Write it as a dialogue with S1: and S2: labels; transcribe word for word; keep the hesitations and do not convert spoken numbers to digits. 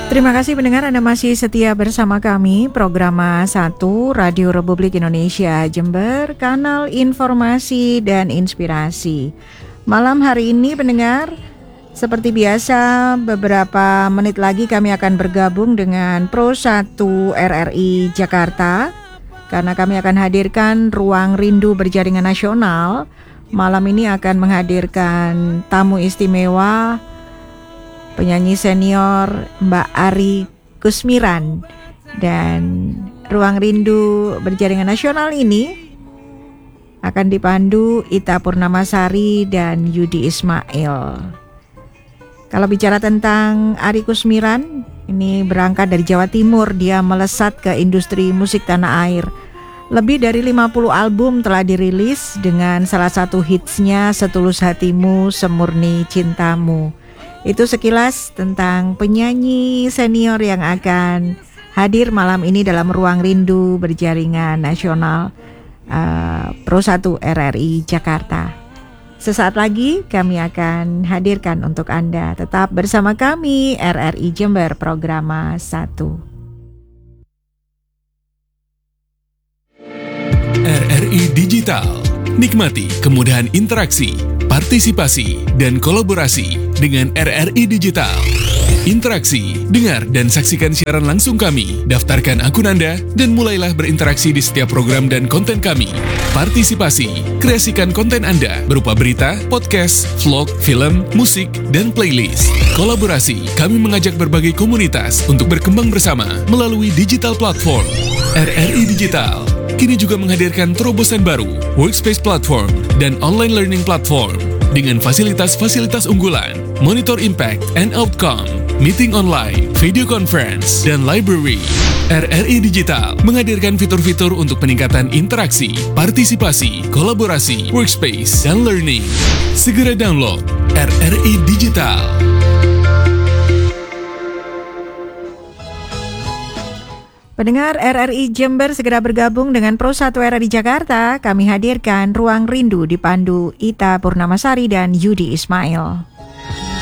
S1: Terima kasih pendengar, Anda masih setia bersama kami, Programa satu Radio Republik Indonesia Jember, kanal informasi dan inspirasi. Malam hari ini pendengar, seperti biasa beberapa menit lagi kami akan bergabung dengan Pro satu R R I Jakarta, karena kami akan hadirkan Ruang Rindu Berjaringan Nasional. Malam ini akan menghadirkan tamu istimewa, penyanyi senior Mbak Ari Kusmiran. Dan Ruang Rindu Berjaringan Nasional ini akan dipandu Ita Purnamasari dan Yudi Ismail. Kalau bicara tentang Ari Kusmiran, ini berangkat dari Jawa Timur, dia melesat ke industri musik tanah air. Lebih dari lima puluh album telah dirilis, dengan salah satu hitsnya Setulus Hatimu, Semurni Cintamu. Itu sekilas tentang penyanyi senior yang akan hadir malam ini dalam Ruang Rindu Berjaringan Nasional uh, Pro satu R R I Jakarta. Sesaat lagi kami akan hadirkan untuk Anda. Tetap bersama kami, R R I Jember, Programa satu.
S2: R R I Digital. Nikmati kemudahan interaksi, partisipasi, dan kolaborasi dengan R R I Digital. Interaksi, dengar dan saksikan siaran langsung kami, daftarkan akun Anda, dan mulailah berinteraksi di setiap program dan konten kami. Partisipasi, kreasikan konten Anda berupa berita, podcast, vlog, film, musik, dan playlist. Kolaborasi, kami mengajak berbagai komunitas untuk berkembang bersama melalui digital platform. R R I Digital kini juga menghadirkan terobosan baru, workspace platform, dan online learning platform dengan fasilitas-fasilitas unggulan, monitor impact and outcome, meeting online, video conference, dan library. R R I Digital menghadirkan fitur-fitur untuk peningkatan interaksi, partisipasi, kolaborasi, workspace, dan learning. Segera download R R I Digital.
S1: Pendengar R R I Jember, segera bergabung dengan Pro satu R R I Jakarta. Kami hadirkan Ruang Rindu dipandu Ita Purnamasari dan Yudi Ismail.